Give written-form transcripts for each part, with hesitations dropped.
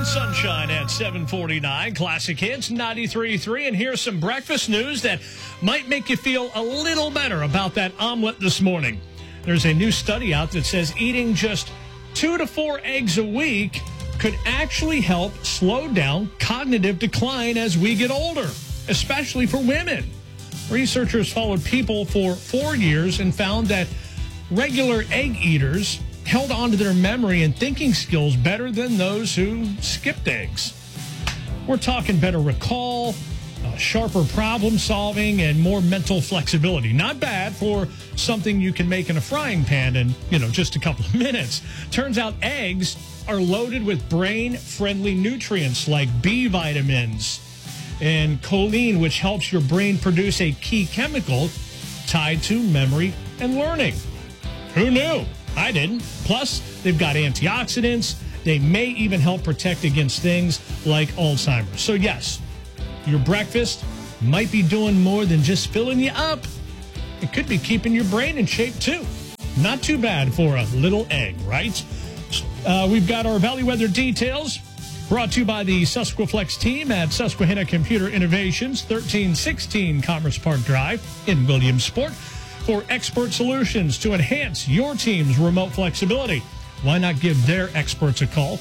Sunshine at 7:49. Classic Hits 93.3. And here's some breakfast news that might make you feel a little better about that omelet this morning. There's a new study out that says eating just 2 to 4 eggs a week could actually help slow down cognitive decline as we get older, especially for women. Researchers followed people for 4 years and found that regular egg eaters held on to their memory and thinking skills better than those who skipped eggs. We're talking better recall, sharper problem solving, and more mental flexibility. Not bad for something you can make in a frying pan in, just a couple of minutes. Turns out eggs are loaded with brain-friendly nutrients like B vitamins and choline, which helps your brain produce a key chemical tied to memory and learning. Who knew? I didn't. Plus, they've got antioxidants. They may even help protect against things like Alzheimer's. So yes, your breakfast might be doing more than just filling you up. It could be keeping your brain in shape too. Not too bad for a little egg, right? We've got our Valley weather details brought to you by the Susqueflex team at Susquehanna Computer Innovations, 1316 Commerce Park Drive in Williamsport. For expert solutions to enhance your team's remote flexibility, why not give their experts a call,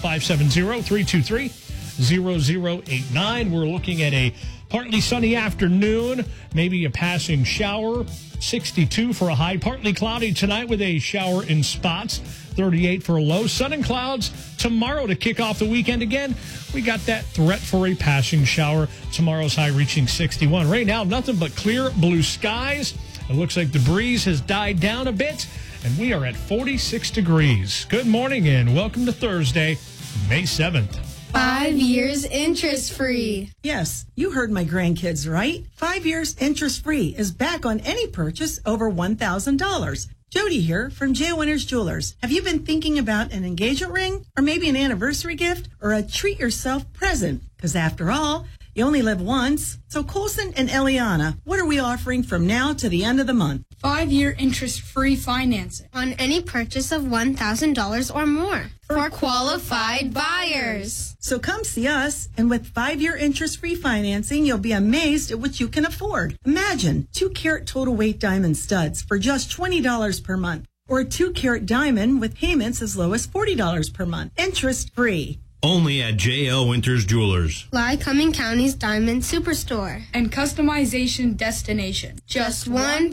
570-323-0089. We're looking at a partly sunny afternoon, maybe a passing shower, 62 for a high, partly cloudy tonight with a shower in spots, 38 for a low, sun and clouds tomorrow to kick off the weekend again. We got that threat for a passing shower. Tomorrow's high reaching 61. Right now, nothing but clear blue skies. It looks like the breeze has died down a bit, and we are at 46 degrees. Good morning, and welcome to Thursday, May 7th. 5 years interest-free. Yes, you heard my grandkids right. 5 years interest-free is back on any purchase over $1,000. Jody here from J. Winters Jewelers. Have you been thinking about an engagement ring or maybe an anniversary gift or a treat-yourself present? Because after all, you only live once. So Colson and Eliana, what are we offering from now to the end of the month? 5-year interest-free financing on any purchase of $1,000 or more for qualified buyers. So come see us, and with 5-year interest-free financing, you'll be amazed at what you can afford. Imagine 2-carat total weight diamond studs for just $20 per month, or a 2-carat diamond with payments as low as $40 per month, interest-free. Only at J.L. Winters Jewelers. Lycoming County's Diamond Superstore. And customization destination. Just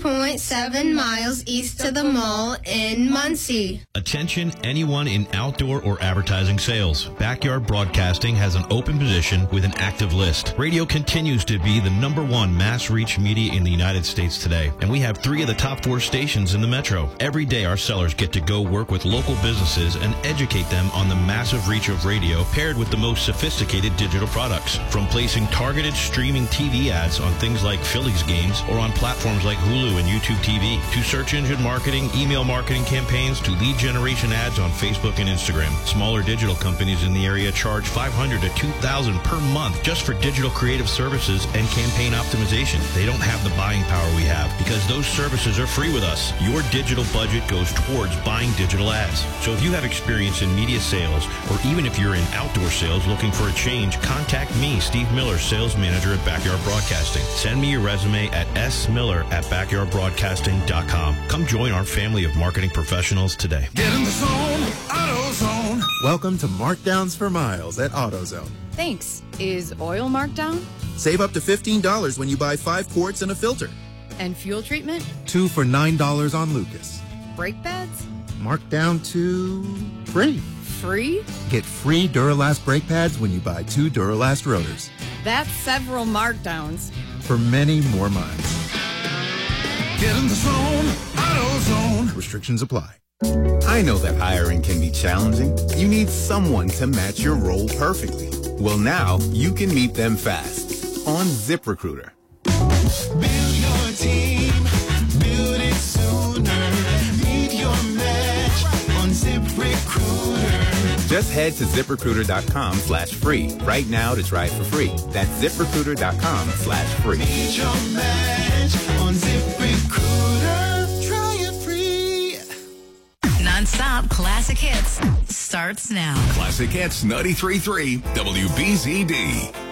1.7 miles east of the mall in Muncie. Attention anyone in outdoor or advertising sales. Backyard Broadcasting has an open position with an active list. Radio continues to be the #1 mass reach media in the United States today. And we have 3 of the top 4 stations in the metro. Every day our sellers get to go work with local businesses and educate them on the massive reach of radio paired with the most sophisticated digital products. From placing targeted streaming TV ads on things like Phillies games or on platforms like Hulu and YouTube TV, to search engine marketing, email marketing campaigns, to lead generation ads on Facebook and Instagram. Smaller digital companies in the area charge $500 to $2,000 per month just for digital creative services and campaign optimization. They don't have the buying power we have because those services are free with us. Your digital budget goes towards buying digital ads. So if you have experience in media sales, or even if you're in outdoor sales looking for a change, contact me, Steve Miller, sales manager at Backyard Broadcasting. Send me your resume at smiller@backyardbroadcasting.com. Come join our family of marketing professionals today. Get in the zone, AutoZone. Welcome to Markdowns for Miles at AutoZone. Thanks. Is oil marked down? Save up to $15 when you buy 5 quarts and a filter. And fuel treatment? 2 for $9 on Lucas. Brake pads? Marked down to free. Free? Get free Duralast brake pads when you buy 2 Duralast rotors. That's several markdowns. For many more miles. Get in the zone, AutoZone. Restrictions apply. I know that hiring can be challenging. You need someone to match your role perfectly. Well, now you can meet them fast on ZipRecruiter. Build your team, build it sooner. Meet your match on ZipRecruiter. Just head to ZipRecruiter.com/free right now to try it for free. That's ZipRecruiter.com/free. Meet your match on ZipRecruiter. Try it free. Non-stop classic hits starts now. Classic Hits 93.3 WBZD.